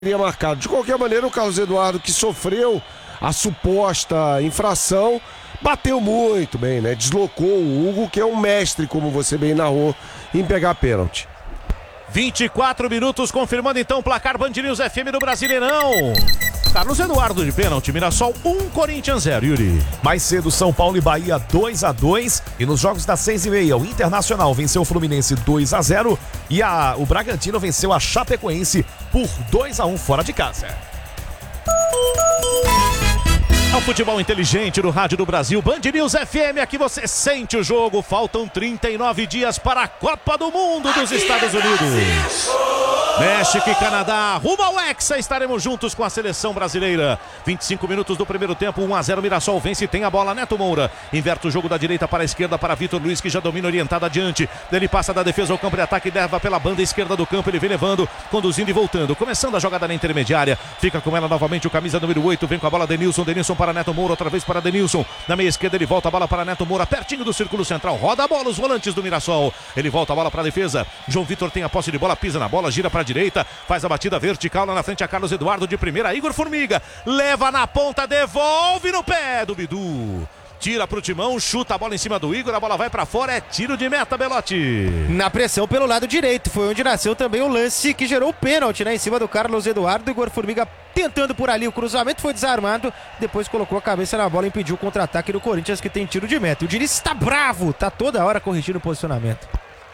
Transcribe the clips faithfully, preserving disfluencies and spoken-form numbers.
marcado. De qualquer maneira, o Carlos Eduardo, que sofreu a suposta infração, bateu muito bem, né? Deslocou o Hugo, que é um mestre, como você bem narrou, em pegar pênalti. vinte e quatro minutos, confirmando então o placar Band News F M do Brasileirão. Carlos Eduardo de pênalti, Mirassol um, Corinthians zero, Yuri. Mais cedo, São Paulo e Bahia dois a dois. E nos jogos das seis e meia, o Internacional venceu o Fluminense dois a zero. E a, o Bragantino venceu a Chapecoense por dois a um fora de casa. É o futebol inteligente no Rádio do Brasil, Band News F M, aqui você sente o jogo. Faltam trinta e nove dias para a Copa do Mundo dos Estados Unidos. México e Canadá, rumo ao Hexa, estaremos juntos com a seleção brasileira. vinte e cinco minutos do primeiro tempo, um a zero, Mirassol vence e tem a bola, Neto Moura. Inverte o jogo da direita para a esquerda para Vitor Luiz, que já domina orientado adiante. Ele passa da defesa ao campo de ataque e leva pela banda esquerda do campo, ele vem levando, conduzindo e voltando. Começando a jogada na intermediária, fica com ela novamente o camisa número oito, vem com a bola Denilson, Denilson para Neto Moura, outra vez para Denilson. Na meia esquerda ele volta a bola para Neto Moura, pertinho do círculo central, roda a bola os volantes do Mirassol. Ele volta a bola para a defesa, João Vitor tem a posse de bola, pisa na bola, gira para a direita, faz a batida vertical lá na frente a Carlos Eduardo de primeira, Igor Formiga, leva na ponta, devolve no pé do Bidu. Tira pro Timão, chuta a bola em cima do Igor, a bola vai pra fora, é tiro de meta, Belotti. Na pressão pelo lado direito, foi onde nasceu também o lance que gerou o pênalti, né? Em cima do Carlos Eduardo, Igor Formiga tentando por ali, o cruzamento foi desarmado, depois colocou a cabeça na bola e impediu o contra-ataque do Corinthians, que tem tiro de meta. E o Diniz está bravo, tá toda hora corrigindo o posicionamento.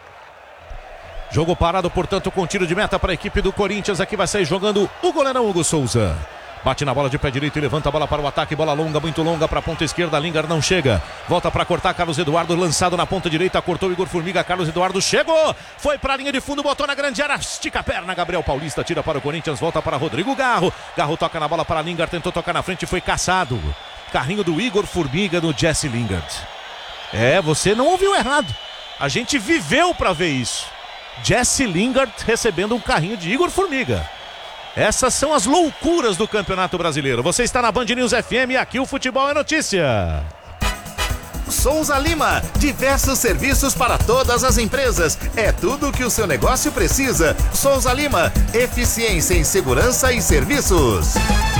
Jogo parado, portanto, com tiro de meta para a equipe do Corinthians. Aqui vai sair jogando o goleirão Hugo Souza. Bate na bola de pé direito e levanta a bola para o ataque. Bola longa, muito longa para a ponta esquerda. Lingard não chega. Volta para cortar. Carlos Eduardo lançado na ponta direita. Cortou o Igor Formiga. Carlos Eduardo chegou. Foi para a linha de fundo, botou na grande área. Estica a perna. Gabriel Paulista tira para o Corinthians. Volta para Rodrigo Garro. Garro toca na bola para Lingard. Tentou tocar na frente. Foi caçado. Carrinho do Igor Formiga no Jesse Lingard. É, você não ouviu errado. A gente viveu para ver isso. Jesse Lingard recebendo um carrinho de Igor Formiga. Essas são as loucuras do Campeonato Brasileiro. Você está na Band News F M e aqui o futebol é notícia. Souza Lima, diversos serviços para todas as empresas. É tudo o que o seu negócio precisa. Souza Lima, eficiência em segurança e serviços.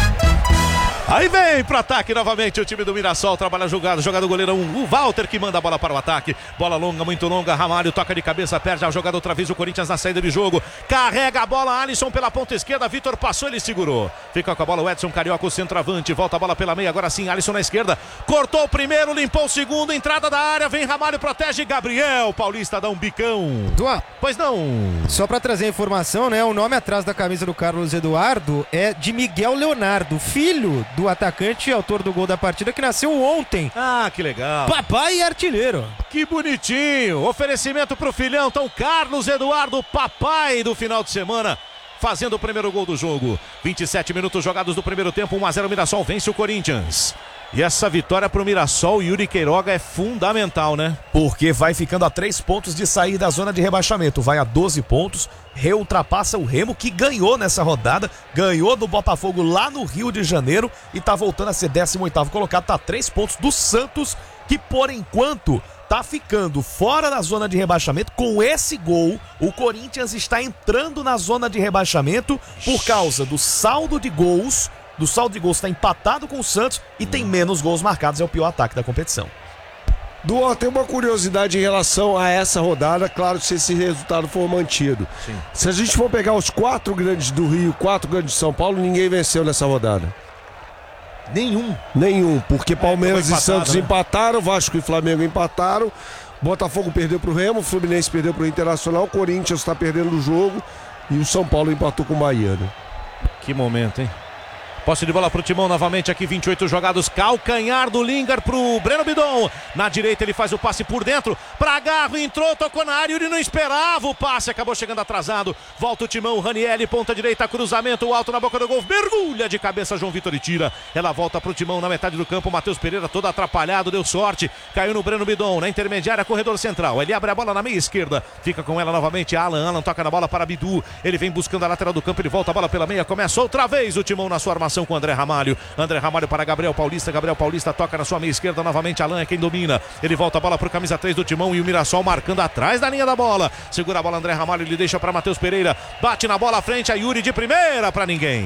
Aí vem pro ataque novamente o time do Mirassol, trabalha a jogada, jogada do goleirão, o Walter que manda a bola para o ataque, bola longa, muito longa, Ramalho toca de cabeça, perde a jogada outra vez o Corinthians na saída de jogo, carrega a bola, Alisson pela ponta esquerda, Vitor passou, ele segurou, fica com a bola o Edson Carioca, o centroavante, volta a bola pela meia, agora sim, Alisson na esquerda, cortou o primeiro, limpou o segundo, entrada da área, vem Ramalho, protege, Gabriel Paulista dá um bicão. Duan, pois não. Só para trazer a informação, né, o nome atrás da camisa do Carlos Eduardo é de Miguel Leonardo, filho do atacante, autor do gol da partida, que nasceu ontem. Ah, que legal. Papai e artilheiro. Que bonitinho. Oferecimento pro filhão. Então, Carlos Eduardo, papai do final de semana, fazendo o primeiro gol do jogo. vinte e sete minutos jogados do primeiro tempo. um a zero, Mirassol vence o Corinthians. E essa vitória pro Mirassol, Yuri Queiroga, é fundamental, né? Porque vai ficando a três pontos de sair da zona de rebaixamento. Vai a doze pontos, reultrapassa o Remo, que ganhou nessa rodada, ganhou do Botafogo lá no Rio de Janeiro e tá voltando a ser décimo oitavo colocado. Tá a três pontos do Santos, que por enquanto tá ficando fora da zona de rebaixamento. Com esse gol, o Corinthians está entrando na zona de rebaixamento por causa do saldo de gols. Do saldo de gols está empatado com o Santos e tem menos gols marcados, é o pior ataque da competição. Duan, tem uma curiosidade em relação a essa rodada, claro, se esse resultado for mantido. Sim. Se a gente for pegar os quatro grandes do Rio, quatro grandes de São Paulo, ninguém venceu nessa rodada. Nenhum. Nenhum, porque Palmeiras é, e Santos, né, empataram, Vasco e Flamengo empataram, Botafogo perdeu pro Remo, Fluminense perdeu pro Internacional, o Corinthians está perdendo o jogo e o São Paulo empatou com o Bahia, né? Que momento, hein? Posse de bola pro Timão novamente aqui, vinte e oito jogados, calcanhar do Lingard pro Breno Bidon, na direita ele faz o passe por dentro, pra Garro, entrou, tocou na área, ele não esperava o passe, acabou chegando atrasado, volta o Timão, Ranieri, ponta direita, cruzamento, alto na boca do gol, mergulha de cabeça, João Vitor e tira, ela volta pro Timão na metade do campo, Matheus Pereira todo atrapalhado, deu sorte, caiu no Breno Bidon, na intermediária, corredor central, ele abre a bola na meia esquerda, fica com ela novamente, Alan, Alan toca na bola para Bidu, ele vem buscando a lateral do campo, ele volta a bola pela meia, começa outra vez o Timão na sua armação, marcação com André Ramalho. André Ramalho para Gabriel Paulista. Gabriel Paulista toca na sua meia esquerda novamente. Alan é quem domina. Ele volta a bola para o camisa três do Timão e o Mirassol marcando atrás da linha da bola. Segura a bola André Ramalho, ele deixa para Matheus Pereira. Bate na bola à frente, a Yuri de primeira para ninguém.